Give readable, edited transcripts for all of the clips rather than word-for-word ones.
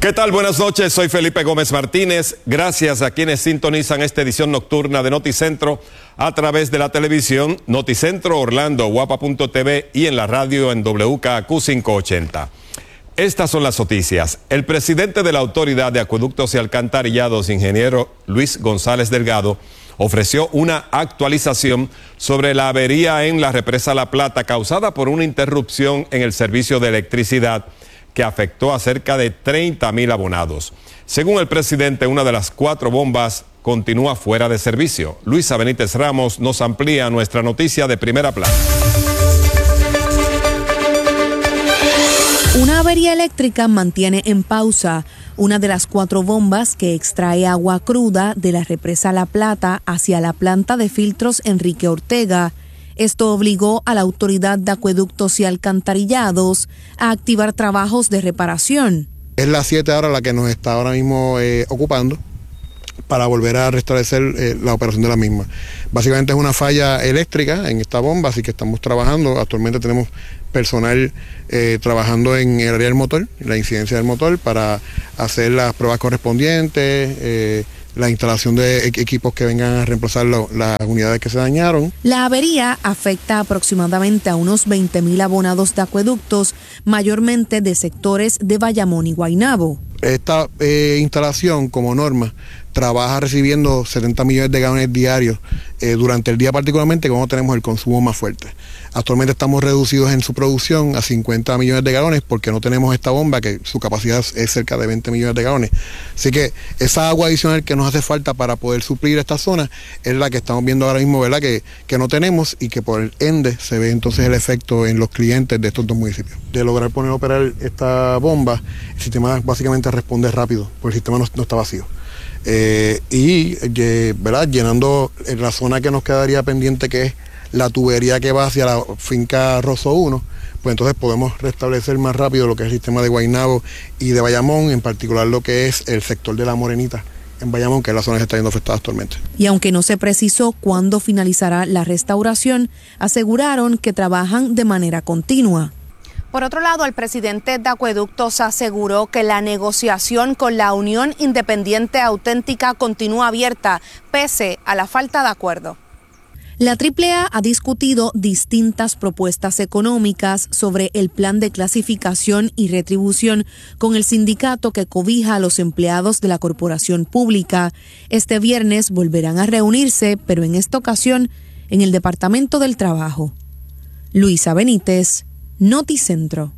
¿Qué tal? Buenas noches, soy Felipe Gómez Martínez. Gracias a quienes sintonizan esta edición nocturna de Noticentro a través de la televisión Noticentro Orlando, guapa.tv y en la radio en WKQ 580. Estas son las noticias. El presidente de la Autoridad de Acueductos y Alcantarillados, ingeniero Luis González Delgado, ofreció una actualización sobre la avería en la represa La Plata causada por una interrupción en el servicio de electricidad que afectó a cerca de 30,000 abonados. Según el presidente, una de las 4 bombas continúa fuera de servicio. Luisa Benítez Ramos nos amplía nuestra noticia de primera plana. Una avería eléctrica mantiene en pausa una de las 4 bombas que extrae agua cruda de la represa La Plata hacia la planta de filtros Enrique Ortega. Esto obligó a la Autoridad de Acueductos y Alcantarillados a activar trabajos de reparación. Es la 7 ahora la que nos está ahora mismo ocupando para volver a restablecer la operación de la misma. Básicamente es una falla eléctrica en esta bomba, así que estamos trabajando. Actualmente tenemos personal trabajando en el área del motor, la incidencia del motor, para hacer las pruebas correspondientes, la instalación de equipos que vengan a reemplazar las unidades que se dañaron. La avería afecta aproximadamente a unos 20,000 abonados de acueductos, mayormente de sectores de Bayamón y Guaynabo. Esta instalación, como norma, trabaja recibiendo 70 millones de galones diarios durante el día, particularmente cuando tenemos el consumo más fuerte. Actualmente estamos reducidos en su producción a 50 millones de galones porque no tenemos esta bomba que su capacidad es cerca de 20 millones de galones. Así que esa agua adicional que nos hace falta para poder suplir esta zona es la que estamos viendo ahora mismo, ¿verdad? Que no tenemos, y que por el ende se ve entonces el efecto en los clientes de estos 2 municipios. De lograr poner a operar esta bomba, el sistema básicamente responde rápido, porque el sistema no está vacío. ¿Verdad? Llenando la zona que nos quedaría pendiente, que es la tubería que va hacia la finca Rosso 1, pues entonces podemos restablecer más rápido lo que es el sistema de Guaynabo y de Bayamón, en particular lo que es el sector de La Morenita en Bayamón, que es la zona que está siendo afectada actualmente. Y aunque no se precisó cuándo finalizará la restauración, aseguraron que trabajan de manera continua. Por otro lado, el presidente de Acueductos aseguró que la negociación con la Unión Independiente Auténtica continúa abierta, pese a la falta de acuerdo. La AAA ha discutido distintas propuestas económicas sobre el plan de clasificación y retribución con el sindicato que cobija a los empleados de la corporación pública. Este viernes volverán a reunirse, pero en esta ocasión en el Departamento del Trabajo. Luisa Benítez, Noticentro.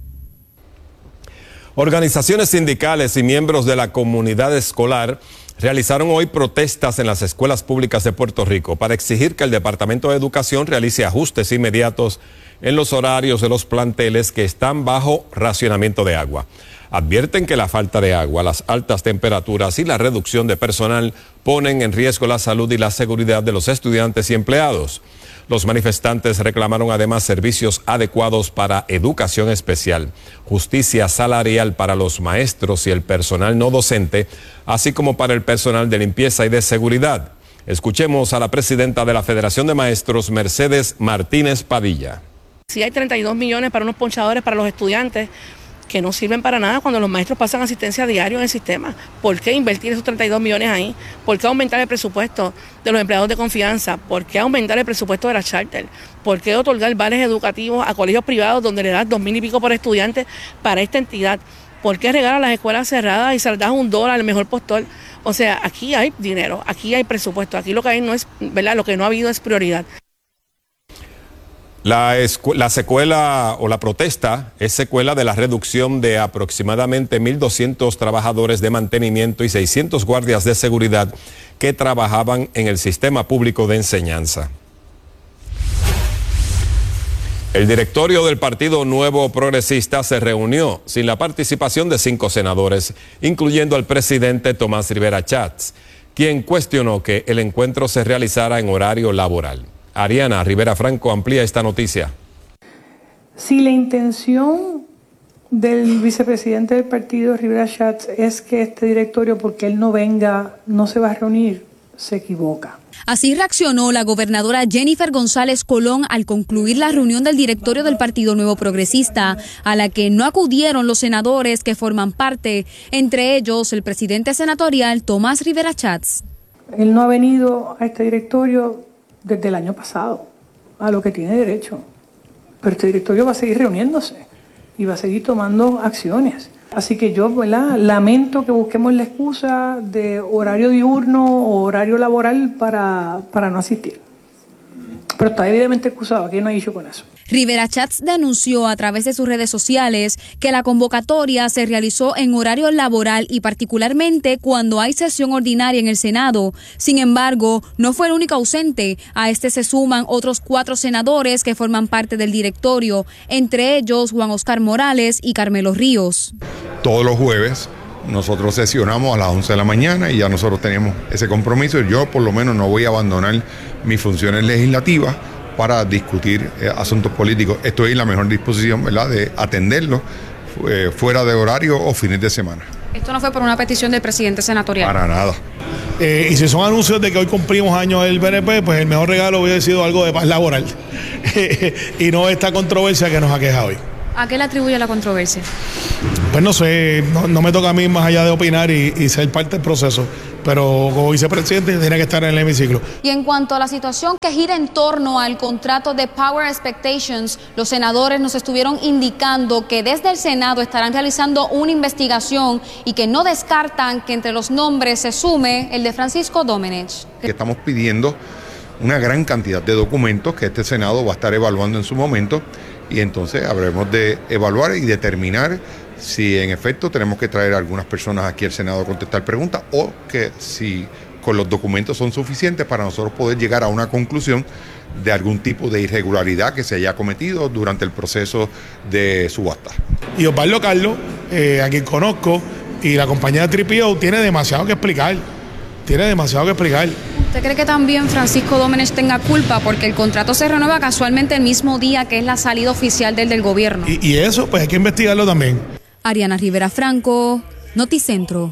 Organizaciones sindicales y miembros de la comunidad escolar realizaron hoy protestas en las escuelas públicas de Puerto Rico para exigir que el Departamento de Educación realice ajustes inmediatos en los horarios de los planteles que están bajo racionamiento de agua. Advierten que la falta de agua, las altas temperaturas y la reducción de personal ponen en riesgo la salud y la seguridad de los estudiantes y empleados. Los manifestantes reclamaron además servicios adecuados para educación especial, justicia salarial para los maestros y el personal no docente, así como para el personal de limpieza y de seguridad. Escuchemos a la presidenta de la Federación de Maestros, Mercedes Martínez Padilla. Si hay 32 millones para unos ponchadores para los estudiantes, que no sirven para nada cuando los maestros pasan asistencia diario en el sistema. ¿Por qué invertir esos 32 millones ahí? ¿Por qué aumentar el presupuesto de los empleados de confianza? ¿Por qué aumentar el presupuesto de la charter? ¿Por qué otorgar vales educativos a colegios privados donde le das 2,000 y pico por estudiante para esta entidad? ¿Por qué regalar las escuelas cerradas y se les das $1 al mejor postor? O sea, aquí hay dinero, aquí hay presupuesto, aquí lo que hay no es, ¿verdad? Lo que no ha habido es prioridad. La secuela o la protesta es secuela de la reducción de aproximadamente 1,200 trabajadores de mantenimiento y 600 guardias de seguridad que trabajaban en el sistema público de enseñanza. El directorio del Partido Nuevo Progresista se reunió sin la participación de 5 senadores, incluyendo al presidente Tomás Rivera Chats, quien cuestionó que el encuentro se realizara en horario laboral. Ariana Rivera Franco amplía esta noticia. Si la intención del vicepresidente del partido, Rivera Schatz, es que este directorio, porque él no venga, no se va a reunir, se equivoca. Así reaccionó la gobernadora Jennifer González Colón al concluir la reunión del directorio del Partido Nuevo Progresista, a la que no acudieron los senadores que forman parte, entre ellos el presidente senatorial Tomás Rivera Schatz. Él no ha venido a este directorio desde el año pasado, a lo que tiene derecho. Pero este directorio va a seguir reuniéndose y va a seguir tomando acciones. Así que yo, ¿verdad?, lamento que busquemos la excusa de horario diurno o horario laboral para no asistir. Pero está evidentemente excusado, aquí no hay issue con eso. Rivera Schatz denunció a través de sus redes sociales que la convocatoria se realizó en horario laboral y particularmente cuando hay sesión ordinaria en el Senado. Sin embargo, no fue el único ausente. A este se suman otros 4 senadores que forman parte del directorio, entre ellos Juan Oscar Morales y Carmelo Ríos. Todos los jueves nosotros sesionamos a las 11 de la mañana y ya nosotros tenemos ese compromiso. Yo por lo menos no voy a abandonar mis funciones legislativas para discutir asuntos políticos. Estoy en la mejor disposición, ¿verdad?, de atenderlos fuera de horario o fines de semana. Esto no fue por una petición del presidente senatorial. Para nada. Y si son anuncios de que hoy cumplimos años del PNP, pues el mejor regalo hubiera sido algo de paz laboral y no esta controversia que nos aqueja hoy. ¿A qué le atribuye la controversia? Pues no sé, no me toca a mí más allá de opinar y ser parte del proceso, pero como vicepresidente tiene que estar en el hemiciclo. Y en cuanto a la situación que gira en torno al contrato de Power Expectations, los senadores nos estuvieron indicando que desde el Senado estarán realizando una investigación y que no descartan que entre los nombres se sume el de Francisco Domenech. Estamos pidiendo una gran cantidad de documentos que este Senado va a estar evaluando en su momento y entonces habremos de evaluar y determinar si en efecto tenemos que traer a algunas personas aquí al Senado a contestar preguntas o que si con los documentos son suficientes para nosotros poder llegar a una conclusión de algún tipo de irregularidad que se haya cometido durante el proceso de subasta. Y Osvaldo Carlos, a quien conozco, y la compañía de 3PO tiene demasiado que explicar. ¿Usted cree que también Francisco Domenech tenga culpa porque el contrato se renueva casualmente el mismo día que es la salida oficial del gobierno? Y eso, pues hay que investigarlo también. Ariana Rivera Franco, Noticentro.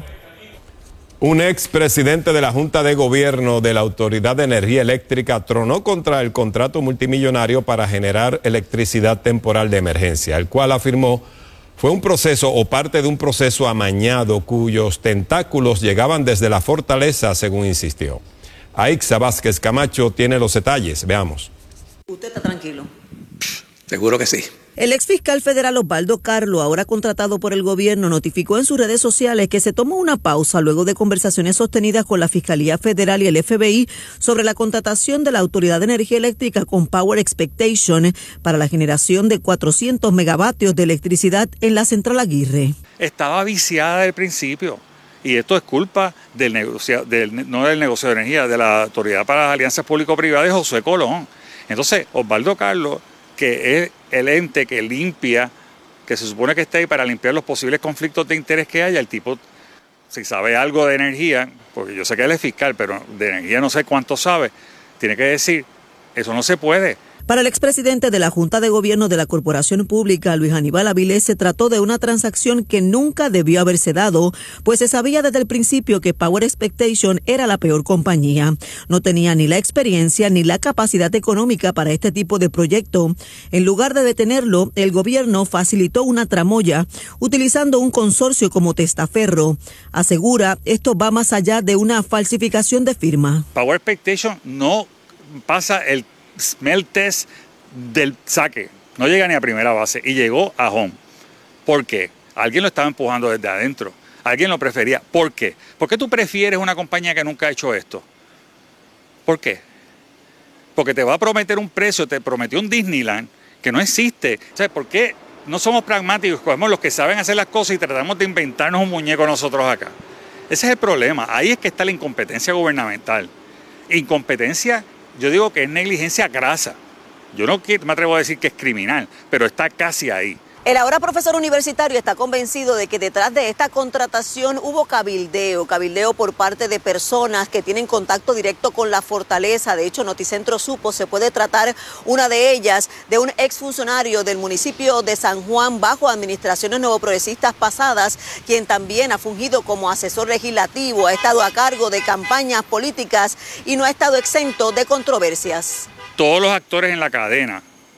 Un expresidente de la Junta de Gobierno de la Autoridad de Energía Eléctrica tronó contra el contrato multimillonario para generar electricidad temporal de emergencia, el cual afirmó fue un proceso o parte de un proceso amañado cuyos tentáculos llegaban desde la fortaleza, según insistió. Aixa Vázquez Camacho tiene los detalles. Veamos. ¿Usted está tranquilo? Seguro que sí. El exfiscal federal Osvaldo Carlos, ahora contratado por el gobierno, notificó en sus redes sociales que se tomó una pausa luego de conversaciones sostenidas con la Fiscalía Federal y el FBI sobre la contratación de la Autoridad de Energía Eléctrica con Power Expectation para la generación de 400 megavatios de electricidad en la Central Aguirre. Estaba viciada desde el principio y esto es culpa no del negocio de energía, de la Autoridad para las Alianzas Público-Privadas de José Colón. Entonces, Osvaldo Carlos, que es el ente que limpia, que se supone que está ahí para limpiar los posibles conflictos de interés que haya, el tipo, si sabe algo de energía, porque yo sé que él es fiscal, pero de energía no sé cuánto sabe, tiene que decir, eso no se puede. Para el expresidente de la Junta de Gobierno de la Corporación Pública, Luis Aníbal Avilés, se trató de una transacción que nunca debió haberse dado, pues se sabía desde el principio que Power Expectation era la peor compañía. No tenía ni la experiencia ni la capacidad económica para este tipo de proyecto. En lugar de detenerlo, el gobierno facilitó una tramoya utilizando un consorcio como testaferro. Asegura, esto va más allá de una falsificación de firma. Power Expectation no pasa el smell test del saque, no llega ni a primera base y llegó a home. ¿Por qué? Alguien lo estaba empujando desde adentro, alguien lo prefería. ¿Por qué? ¿Por qué tú prefieres una compañía que nunca ha hecho esto? ¿Por qué? Porque te va a prometer un precio, te prometió un Disneyland que no existe. O sea, ¿por qué no somos pragmáticos? Cogemos los que saben hacer las cosas y tratamos de inventarnos un muñeco nosotros acá. Ese es el problema, ahí es que está la incompetencia gubernamental. Incompetencia, yo digo que es negligencia grasa. Yo no me atrevo a decir que es criminal, pero está casi ahí. El ahora profesor universitario está convencido de que detrás de esta contratación hubo cabildeo por parte de personas que tienen contacto directo con la fortaleza. De hecho, Noticentro supo, se puede tratar una de ellas de un exfuncionario del municipio de San Juan bajo administraciones nuevoprogresistas pasadas, quien también ha fungido como asesor legislativo, ha estado a cargo de campañas políticas y no ha estado exento de controversias. Todos los actores en la cadena,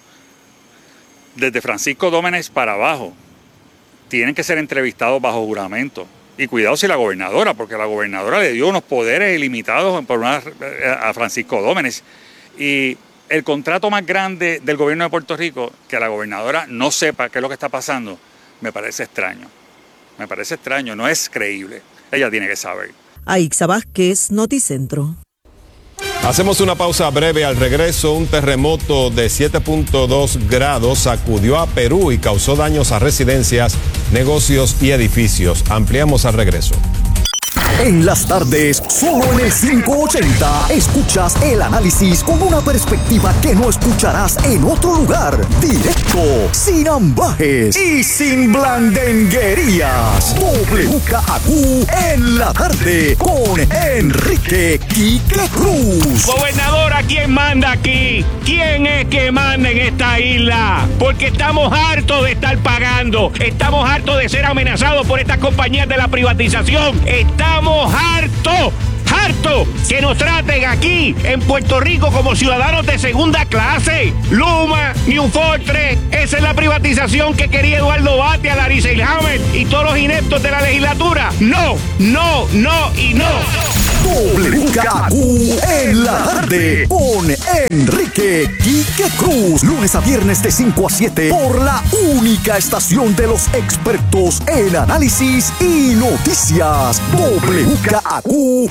desde Francisco Dómenes para abajo, tienen que ser entrevistados bajo juramento. Y cuidado si la gobernadora, porque la gobernadora le dio unos poderes ilimitados a Francisco Dómenes. Y el contrato más grande del gobierno de Puerto Rico, que la gobernadora no sepa qué es lo que está pasando, me parece extraño. Me parece extraño, no es creíble. Ella tiene que saber. Aixa Vázquez, Noticentro. Hacemos una pausa breve. Al regreso, un terremoto de 7.2 grados sacudió a Perú y causó daños a residencias, negocios y edificios. Ampliamos al regreso. En las tardes, solo en el 580, escuchas el análisis con una perspectiva que no escucharás en otro lugar. Directo, sin ambajes y sin blandenguerías. WKAQ en la tarde con Enrique Quique Cruz. Gobernadora, ¿quién manda aquí? ¿Quién es que manda en esta isla? Porque estamos hartos de estar pagando. Estamos hartos de ser amenazados por estas compañías de la privatización. Estamos hartos que nos traten aquí en Puerto Rico como ciudadanos de segunda clase. Luma, New Fortress, esa es la privatización que quería Eduardo Batia, Larissa Ilhammer y todos los ineptos de la legislatura. No, no, no y no. WKQ en la tarde con Enrique Quique Cruz. Lunes a viernes de 5 a 7 por la única estación de los expertos en análisis y noticias. WKQ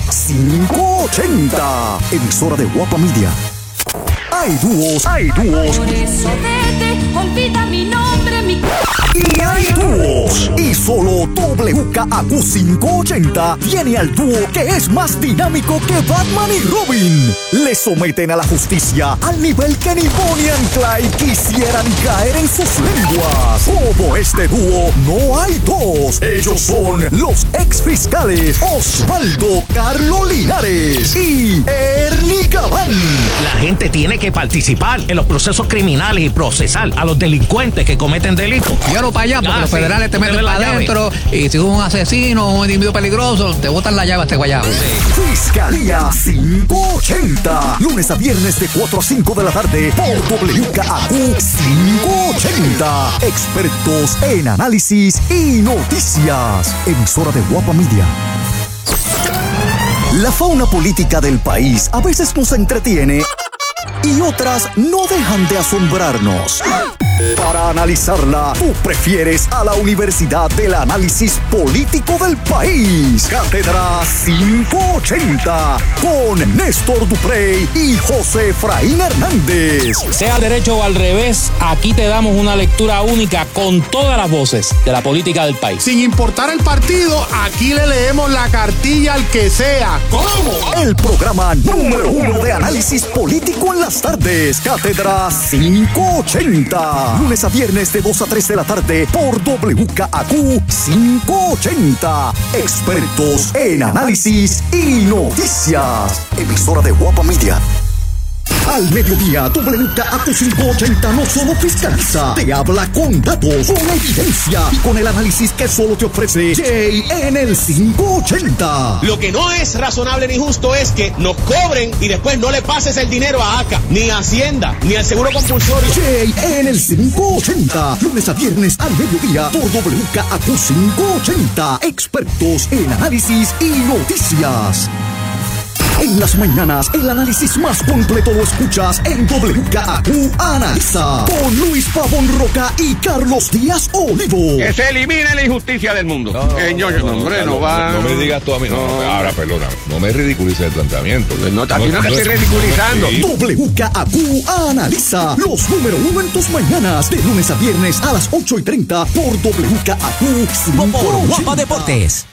580. Emisora de Guapa Media. Hay dúos. Por eso vete, olvida mi nombre, mi... Y hay dúos. Y solo WKAQ 580 tiene al dúo que es más dinámico que Batman y Robin. Le someten a la justicia al nivel que ni Bonnie and Clyde quisieran caer en sus lenguas. Como este dúo, no hay dos. Ellos son los exfiscales Osvaldo Carlo Linares y Ernie Gabán. La gente tiene que participar en los procesos criminales y procesar a los delincuentes que cometen delitos. Llévalo para allá, porque los federales te meten para adentro y si es un asesino o un individuo peligroso, te botan la llave a este guayabo. Fiscalía 580. Lunes a viernes de 4 a 5 de la tarde por WKAQ 580. Expertos en análisis y noticias. Emisora de Guapa Media. La fauna política del país a veces nos entretiene y otras no dejan de asombrarnos. Para analizarla, tú prefieres a la Universidad del Análisis Político del País. Cátedra 580 con Néstor Duprey y José Efraín Hernández. Sea al derecho o al revés, aquí te damos una lectura única con todas las voces de la política del país. Sin importar el partido, aquí le leemos la cartilla al que sea. ¿Cómo? El programa número 1 de análisis político en las tardes. Cátedra 580. Lunes a viernes de 2 a 3 de la tarde por WKAQ 580. Expertos en análisis y noticias. Emisora de Guapa Media. Al mediodía, WKAQ 580 no solo fiscaliza, te habla con datos, con evidencia y con el análisis que solo te ofrece Jay en el 580. Lo que no es razonable ni justo es que nos cobren y después no le pases el dinero a ACA, ni a Hacienda, ni al Seguro Compulsorio. Jay en el 580, lunes a viernes al mediodía por WKAQ 580. Expertos en análisis y noticias. En las mañanas, el análisis más completo lo escuchas en WKAQ Analiza con Luis Pavón Roca y Carlos Díaz Olivo. Que se elimine la injusticia del mundo. No me digas tú a mí. Ahora, perdona, no me ridiculices el planteamiento. Aquí no te estoy ridiculizando. WKAQ Analiza, los número 1 en tus mañanas, de lunes a viernes a las 8:30 por WKAQ 580. Por Guapa Deportes.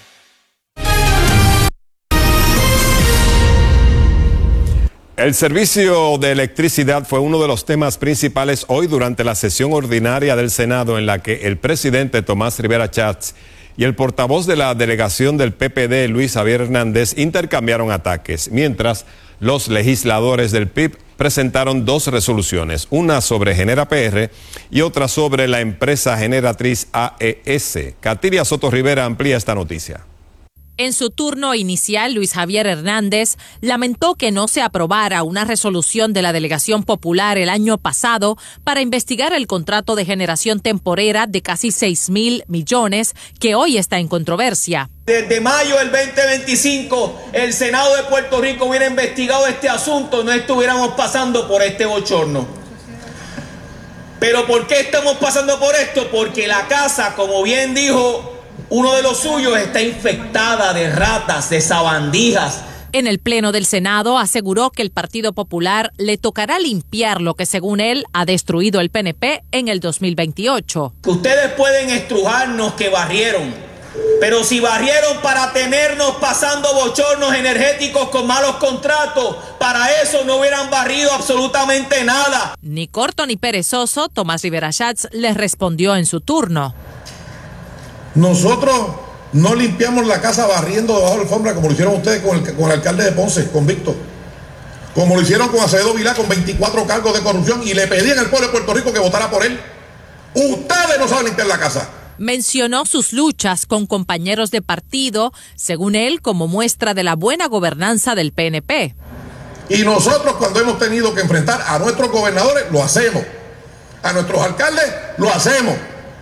El servicio de electricidad fue uno de los temas principales hoy durante la sesión ordinaria del Senado, en la que el presidente Tomás Rivera Schatz y el portavoz de la delegación del PPD, Luis Javier Hernández, intercambiaron ataques, mientras los legisladores del PIB presentaron dos resoluciones, una sobre Genera PR y otra sobre la empresa generatriz AES. Katiria Soto Rivera amplía esta noticia. En su turno inicial, Luis Javier Hernández lamentó que no se aprobara una resolución de la Delegación Popular el año pasado para investigar el contrato de generación temporera de casi 6.000 millones que hoy está en controversia. Desde mayo del 2025, el Senado de Puerto Rico hubiera investigado este asunto, no estuviéramos pasando por este bochorno. ¿Pero por qué estamos pasando por esto? Porque la casa, como bien dijo uno de los suyos, está infectada de ratas, de sabandijas. En el Pleno del Senado aseguró que el Partido Popular le tocará limpiar lo que, según él, ha destruido el PNP en el 2028. Ustedes pueden estrujarnos que barrieron, pero si barrieron para tenernos pasando bochornos energéticos con malos contratos, para eso no hubieran barrido absolutamente nada. Ni corto ni perezoso, Tomás Rivera Schatz les respondió en su turno. Nosotros no limpiamos la casa barriendo debajo de la alfombra como lo hicieron ustedes con el alcalde de Ponce, convicto. Como lo hicieron con Acevedo Vilá con 24 cargos de corrupción y le pedían al pueblo de Puerto Rico que votara por él. Ustedes no saben limpiar la casa. Mencionó sus luchas con compañeros de partido, según él, como muestra de la buena gobernanza del PNP. Y nosotros, cuando hemos tenido que enfrentar a nuestros gobernadores, lo hacemos. A nuestros alcaldes, lo hacemos.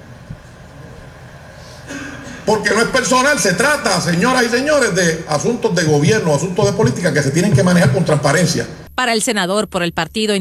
Porque no es personal, se trata, señoras y señores, de asuntos de gobierno, asuntos de política que se tienen que manejar con transparencia. Para el senador por el partido